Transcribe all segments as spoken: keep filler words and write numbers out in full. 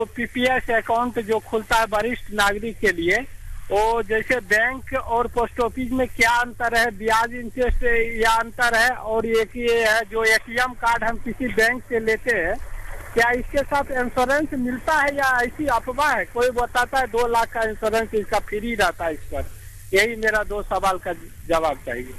PPS account जो खुलता है वरिष्ठ नागरिक के लिए, वो जैसे बैंक और पोस्ट ऑफिस में क्या अंतर है, ब्याज इंटरेस्ट या अंतर है, और एक ये है जो एटीएम कार्ड हम किसी बैंक से लेते हैं, क्या इसके साथ इंश्योरेंस मिलता है या ऐसी अफवाह है? कोई बताता है दो लाख का इंश्योरेंस इसका फ्री रहता है इस पर। यही मेरा दो सवाल का जवाब चाहिए।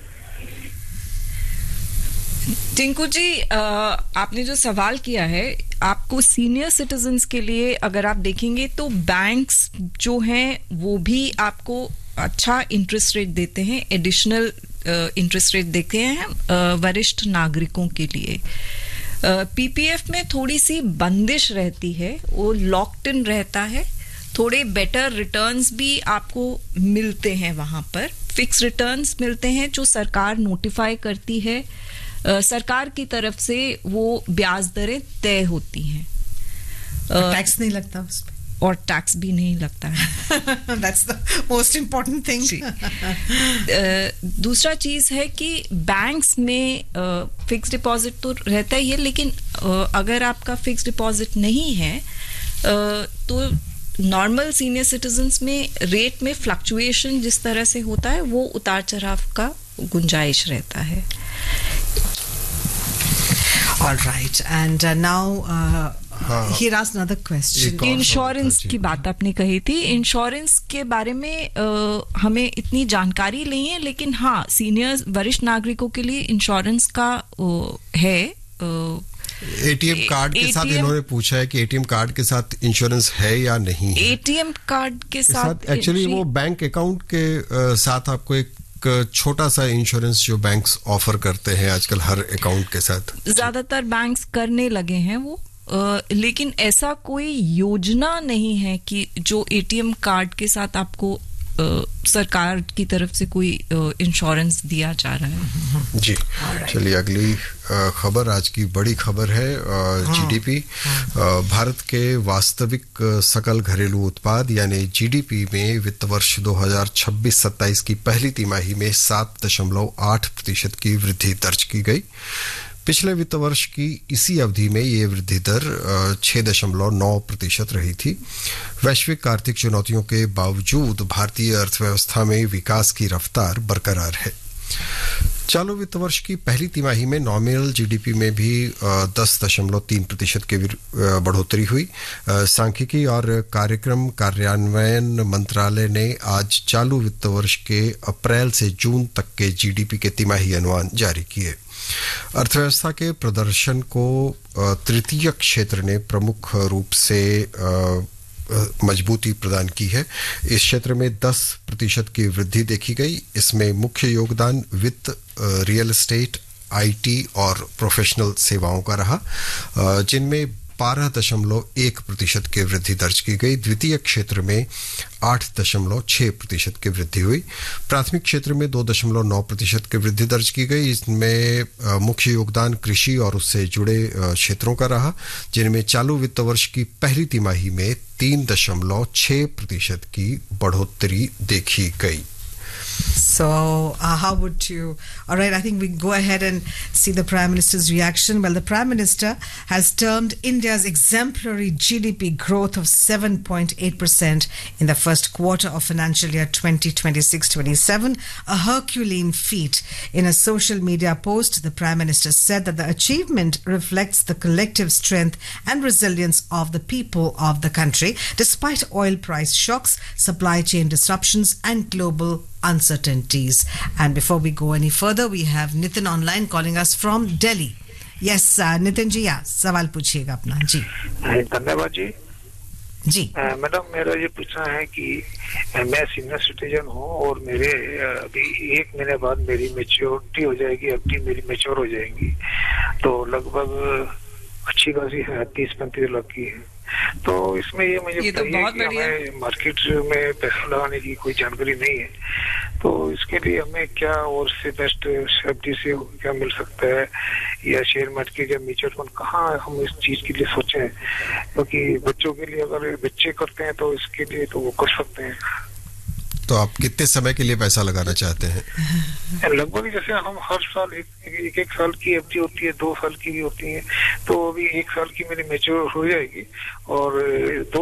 टिंकू जी, आ, आपने जो सवाल किया है, आपको सीनियर सिटीजन्स के लिए अगर आप देखेंगे तो बैंक्स जो हैं वो भी आपको अच्छा इंटरेस्ट रेट देते हैं, एडिशनल इंटरेस्ट रेट देते हैं वरिष्ठ नागरिकों के लिए। पीपीएफ में थोड़ी सी बंदिश रहती है, वो लॉक्ड इन रहता है, थोड़े बेटर रिटर्न्स भी आपको मिलते हैं, वहां पर फिक्स रिटर्न्स मिलते हैं जो सरकार नोटिफाई करती है। Uh, सरकार की तरफ से वो ब्याज दरें तय होती हैं, टैक्स uh, नहीं लगता उस पे, और टैक्स भी नहीं लगता है। That's the most important thing. uh, दूसरा चीज है कि बैंक्स में फिक्स uh, डिपॉजिट तो रहता ही है, लेकिन uh, अगर आपका फिक्स डिपॉजिट नहीं है uh, तो नॉर्मल सीनियर सिटीजन्स में रेट में फ्लक्चुएशन जिस तरह से होता है वो उतार चढ़ाव का गुंजाइश रहता है। All right, and uh, now uh, here asked another question. Insurance की बात आपने कही थी, इंश्योरेंस के बारे में uh, हमें इतनी जानकारी नहीं है, लेकिन हाँ, सीनियर वरिष्ठ नागरिकों के लिए इंश्योरेंस का uh, है। एटीएम कार्ड के साथ इन्होंने पूछा है कि एटीएम कार्ड के साथ इंश्योरेंस है या नहीं है। एटीएम कार्ड के साथ एक्चुअली वो बैंक अकाउंट के uh, साथ आपको एक छोटा सा इंश्योरेंस जो बैंक्स ऑफर करते हैं आजकल हर अकाउंट के साथ, ज्यादातर बैंक्स करने लगे हैं वो, आ, लेकिन ऐसा कोई योजना नहीं है कि जो एटीएम कार्ड के साथ आपको आ, सरकार की तरफ से कोई इंश्योरेंस दिया जा रहा है। जी, चलिए अगली खबर, आज की बड़ी खबर है जीडीपी। भारत के वास्तविक सकल घरेलू उत्पाद यानी जीडीपी में वित्त वर्ष दो हज़ार छब्बीस सत्ताईस की पहली तिमाही में सात दशमलव आठ प्रतिशत की वृद्धि दर्ज की गई। पिछले वित्त वर्ष की इसी अवधि में ये वृद्धि दर छह दशमलव नौ प्रतिशत रही थी। वैश्विक आर्थिक चुनौतियों के बावजूद भारतीय अर्थव्यवस्था में विकास की रफ्तार बरकरार है। चालू वित्त वर्ष की पहली तिमाही में नॉमिनल जीडीपी में भी दस दशमलव तीन प्रतिशत की बढ़ोतरी हुई। सांख्यिकी और कार्यक्रम कार्यान्वयन मंत्रालय ने आज चालू वित्त वर्ष के अप्रैल से जून तक के जीडीपी के तिमाही अनुमान जारी किए। अर्थव्यवस्था के प्रदर्शन को तृतीय क्षेत्र ने प्रमुख रूप से मजबूती प्रदान की है। इस क्षेत्र में दस प्रतिशत की वृद्धि देखी गई। इसमें मुख्य योगदान वित्त, रियल एस्टेट, आईटी और प्रोफेशनल सेवाओं का रहा, जिनमें बारह दशमलव एक प्रतिशत की वृद्धि दर्ज की गई। द्वितीय क्षेत्र में आठ दशमलव छह प्रतिशत की वृद्धि हुई। प्राथमिक क्षेत्र में दो दशमलव नौ प्रतिशत की वृद्धि दर्ज की गई। इसमें मुख्य योगदान कृषि और उससे जुड़े क्षेत्रों का रहा, जिनमें चालू वित्त वर्ष की पहली तिमाही में तीन दशमलव छह प्रतिशत की बढ़ोतरी देखी गई। So, uh, how would you? All right, I think we can go ahead and see the Prime Minister's reaction. Well, the Prime Minister has termed India's exemplary G D P growth of seven point eight percent in the first quarter of financial year twenty twenty-six twenty-seven a Herculean feat. In a social media post, the Prime Minister said that the achievement reflects the collective strength and resilience of the people of the country, despite oil price shocks, supply chain disruptions, and global uncertainties. And before we go any further, we have Nitin online calling us from Delhi. Yes, uh, Nitin ji, yeah, सवाल पूछिएगा अपना जी। धन्यवाद जी। जी madam, मेरा ये पूछना है कि मैं सीनियर सिटीजन हूँ और मेरे अभी एक महीने बाद मेरी मेच्योरिटी हो जाएगी, अभी मेरी मेच्योर हो जाएंगी, तो लगभग अच्छी खासी है, तीस पैंतीस लाख की है। तो इसमें ये मुझे ये तो बहुत बढ़िया। हमें मार्केट में पैसा लगाने की कोई जानकारी नहीं है, तो इसके लिए हमें क्या और से बेस्ट एफडी से क्या मिल सकता है, या शेयर मार्केट या म्यूचुअल फंड, कहाँ हम इस चीज के लिए सोचें? क्योंकि बच्चों के लिए अगर बच्चे करते हैं तो इसके लिए तो वो कर सकते हैं। तो आप कितने समय के लिए पैसा लगाना चाहते हैं? लगभग जैसे हम हर साल एक एक, एक साल की एफडी होती है, दो साल की भी होती है, तो अभी एक साल की मेरी मैच्योर हो जाएगी और दो